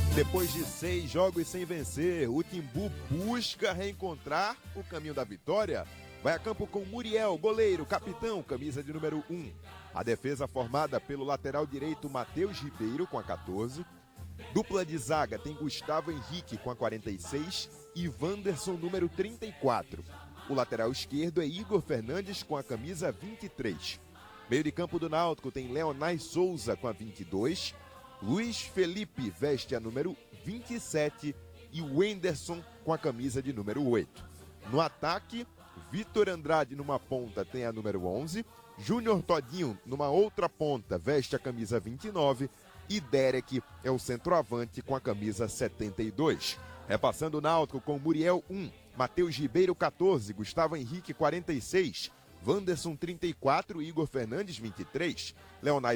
Depois de 6 jogos sem vencer, o Timbu busca reencontrar o caminho da vitória. Vai a campo com Muriel, goleiro, capitão, camisa de número 1. A defesa formada pelo lateral direito Matheus Ribeiro com a 14. Dupla de zaga tem Gustavo Henrique com a 46 e Wanderson número 34. O lateral esquerdo é Igor Fernandes com a camisa 23. Meio de campo do Náutico tem Leonais Souza com a 22. Luiz Felipe veste a número 27 e Wenderson com a camisa de número 8. No ataque, Vitor Andrade numa ponta tem a número 11, Júnior Todinho numa outra ponta veste a camisa 29 e Derek é o centroavante com a camisa 72. Repassando o Náutico com Muriel 1, Matheus Ribeiro 14, Gustavo Henrique 46, Wanderson 34, Igor Fernandes 23, Leonais